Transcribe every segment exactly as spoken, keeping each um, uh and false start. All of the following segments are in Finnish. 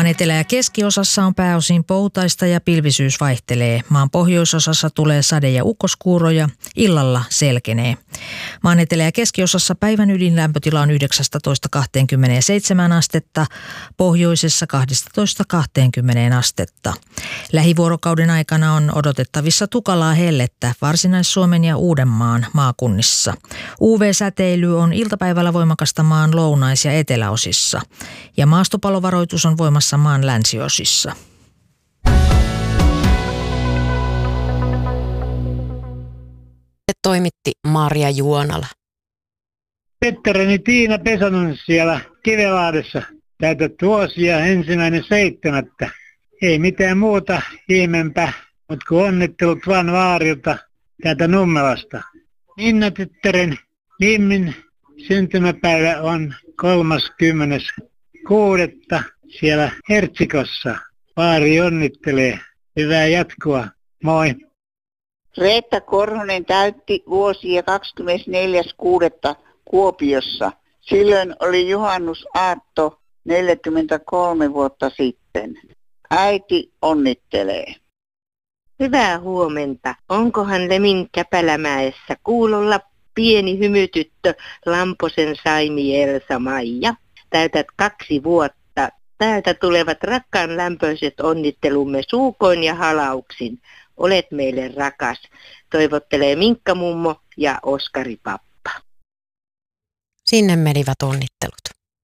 Maan etelä- ja keskiosassa on pääosin poutaista ja pilvisyys vaihtelee. Maan pohjoisosassa tulee sade- ja ukkoskuuroja, illalla selkenee. Maan etelä- ja keskiosassa päivän ydinlämpötila on yhdeksäntoista kaksikymmentäseitsemän astetta, pohjoisessa kaksitoista kaksikymmentä astetta. Lähivuorokauden aikana on odotettavissa tukalaa hellettä Varsinais-Suomen ja Uudenmaan maakunnissa. U V-säteily on iltapäivällä voimakasta maan lounais- ja eteläosissa ja maastopalovaroitus on voimassa maan länsiosissa. Toimitti Marja Juonala. Pettereni Tiina Pesonen siellä Kivelahdessa. Täytät vuosia ensimmäinen seitsemättä. Ei mitään muuta ihmeempää, mutta kun onnittelut vaan vaarilta täältä Nummelasta. Minna tyttären Mimmin syntymäpäivä on kolmaskymmenes kuudetta siellä Hertsikossa. Vaari onnittelee. Hyvää jatkoa. Moi. Reetta Korhonen täytti vuosia kahdeskymmenesneljäs kuudetta Kuopiossa. Silloin oli juhannusaatto neljäkymmentäkolme vuotta sitten. Äiti onnittelee. Hyvää huomenta. Onkohan Lemin Käpälämäessä kuulolla pieni hymytyttö Lamposen Saimi Elsa Maija? Täytät kaksi vuotta. Täältä tulevat rakkaan lämpöiset onnittelumme suukoin ja halauksin. Olet meille rakas. Toivottelee Minkka mummo ja Oskari pappa. Sinne menivät onnittelut.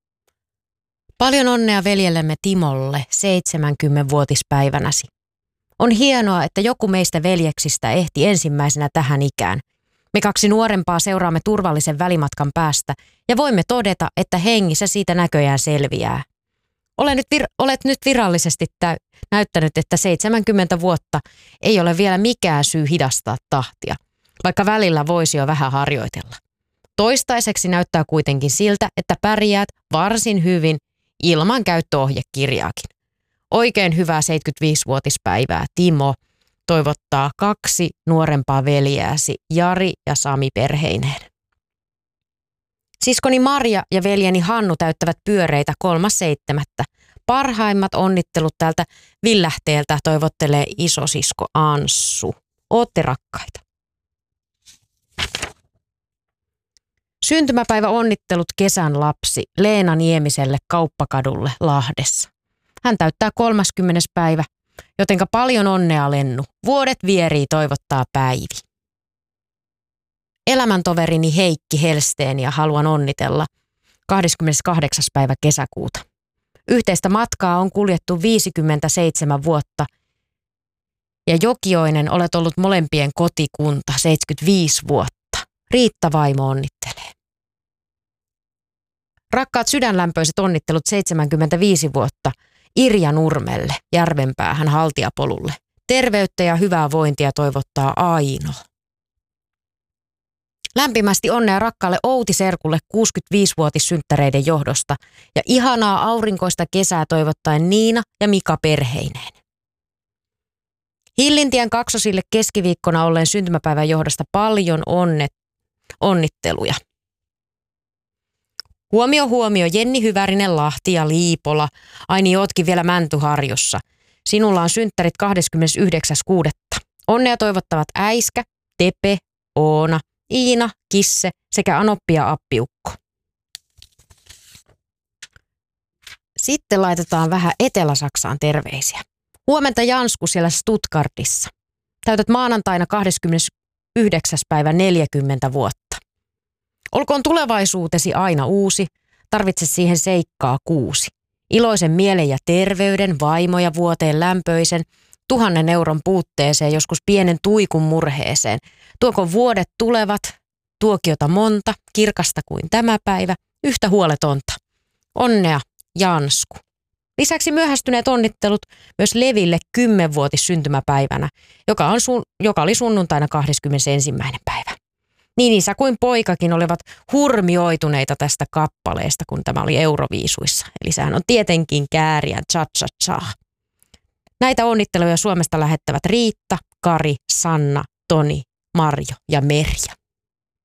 Paljon onnea veljellemme Timolle seitsemänkymmenvuotispäivänäsi. On hienoa, että joku meistä veljeksistä ehti ensimmäisenä tähän ikään. Me kaksi nuorempaa seuraamme turvallisen välimatkan päästä ja voimme todeta, että hengissä siitä näköjään selviää. Olet nyt, vir- olet nyt virallisesti täy- näyttänyt, että seitsemänkymmentä vuotta ei ole vielä mikään syy hidastaa tahtia, vaikka välillä voisi jo vähän harjoitella. Toistaiseksi näyttää kuitenkin siltä, että pärjäät varsin hyvin ilman käyttöohjekirjaakin. Oikein hyvää seitsemänkymmentäviisivuotispäivää, Timo, toivottaa kaksi nuorempaa veljääsi, Jari ja Sami perheineen. Siskoni Marja ja veljeni Hannu täyttävät pyöreitä kolmas seitsemättä. Parhaimmat onnittelut täältä Villähteeltä toivottelee isosisko Anssu. Ootte rakkaita. Syntymäpäivä onnittelut kesän lapsi Leena Niemiselle Kauppakadulle Lahdessa. Hän täyttää kolmaskymmenes päivä, jotenka paljon onnea Lennu. Vuodet vierii toivottaa Päivi. Elämäntoverini Heikki Helsteeniä haluan onnitella kahdeskymmeneskahdeksas päivä kesäkuuta. Yhteistä matkaa on kuljettu viisikymmentäseitsemän vuotta ja Jokioinen olet ollut molempien kotikunta seitsemänkymmentäviisi vuotta. Riitta vaimo onnittelee. Rakkaat sydänlämpöiset onnittelut seitsemänkymmentäviisi vuotta Irja Nurmelle Järvenpäähän Haltiapolulle. Terveyttä ja hyvää vointia toivottaa Aino. Lämpimästi onnea rakkaalle Outi Serkulle kuusikymmentäviisivuotissynttäreiden johdosta ja ihanaa aurinkoista kesää toivottaen Niina ja Mika perheineen. Hillintien kaksosille keskiviikkona olleen syntymäpäivän johdosta paljon onnet, onnitteluja. Huomio huomio Jenni Hyvärinen Lahti ja Liipola. Aini ootkin vielä Mäntyharjussa. Sinulla on synttärit kahdeskymmenesyhdeksäs kuudetta Onnea toivottavat Äiskä, Tepe, Oona, Iina, Kisse sekä Anoppi ja Appiukko. Sitten laitetaan vähän Etelä-Saksaan terveisiä. Huomenta Jansku siellä Stuttgartissa. Täytät maanantaina kahdeskymmenesyhdeksäs päivä neljäkymmentä vuotta. Olkoon tulevaisuutesi aina uusi, tarvitse siihen seikkaa kuusi. Iloisen mielen ja terveyden, vaimoja vuoteen lämpöisen, tuhannen euron puutteeseen, joskus pienen tuikun murheeseen. Tuoko vuodet tulevat, tuokiota monta, kirkasta kuin tämä päivä, yhtä huoletonta. Onnea, Jansku. Lisäksi myöhästyneet onnittelut myös Leville kymmenvuotis syntymäpäivänä, joka, on sun, joka oli sunnuntaina kahdeskymmenesensimmäinen päivä. Niin isä kuin poikakin olivat hurmioituneita tästä kappaleesta, kun tämä oli Euroviisuissa. Eli sehän on tietenkin Kääriän Cha Cha Cha. Näitä onnitteluja Suomesta lähettävät Riitta, Kari, Sanna, Toni, Marjo ja Merja.